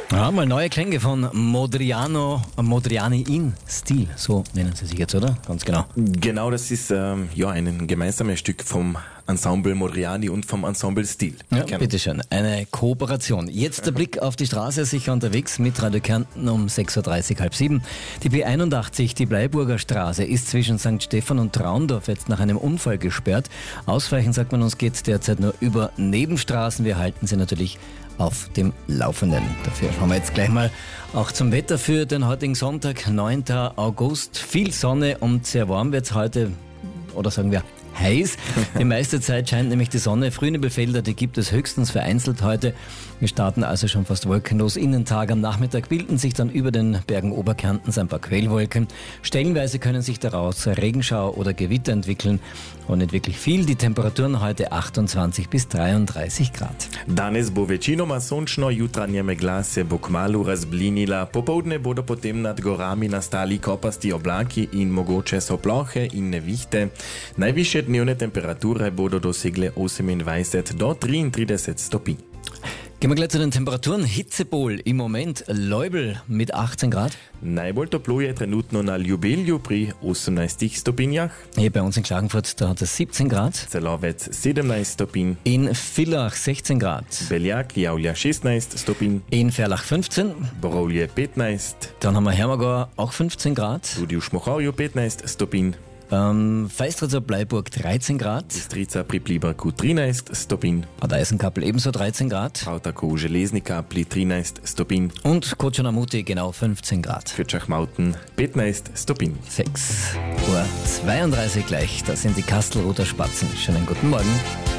Ja, mal neue Klänge von Modriani in Stil, so nennen sie sich jetzt, oder? Ganz genau. Genau, das ist ein gemeinsames Stück vom Ensemble Modriani und vom Ensemble Stil. Ja, bitteschön, eine Kooperation. Jetzt der Blick auf die Straße, sicher unterwegs mit Radio Kärnten um 6.30 Uhr, halb 7. Die B81, die Bleiburger Straße, ist zwischen St. Stephan und Traundorf jetzt nach einem Unfall gesperrt. Ausweichen, sagt man uns, geht derzeit nur über Nebenstraßen. Wir halten sie natürlich auf dem Laufenden. Dafür schauen wir jetzt gleich mal auch zum Wetter für den heutigen Sonntag, 9. August. Viel Sonne und sehr warm wird es heute, oder sagen wir heiß. Die meiste Zeit scheint nämlich die Sonne. Frühnebelfelder, die gibt es höchstens vereinzelt heute. Wir starten also schon fast wolkenlos in den Tag. Am Nachmittag bilden sich dann über den Bergen Oberkärntens ein paar Quellwolken. Stellenweise können sich daraus Regenschauer oder Gewitter entwickeln. Und nicht wirklich viel. Die Temperaturen heute 28 bis 33 Grad. Danes bo večinoma sončno, jutranje meglase bo kmalu razblinila, popoldne bodo potem nad gorami nastali kopasti oblaki in mogoče so plohe in nevihte. Najvišje dnevne temperature bodo dosegle 28 do 33 stopinj. Gehen wir gleich zu den Temperaturen. Hitzepol im Moment, Leubel mit 18 Grad. Najbolj toplo je trenutno na Ljubelju pri 18 stopinjah. Hier bei uns in Klagenfurt, da hat es 17 Grad. Celovec 17 stopinj. In Villach 16 Grad. Beljak Javlja 16 stopinj. In Verlach 15. Borovlje 15. Dann haben wir Hermagor auch 15 Grad. Tudi v Šmohovju 15 stopinj. Feistritzer Bleiburg 13 Grad. Bistrica pri Pliberku 13 stopinj. Bad Eisenkapel ebenso 13 Grad. Prav tako v Železni kapli 13 stopinj. Und Kotschanamuti genau 15 Grad. Für Čachmauten 15 stopinj. 6:32 gleich, das sind die Kastelruther Spatzen. Schönen guten Morgen.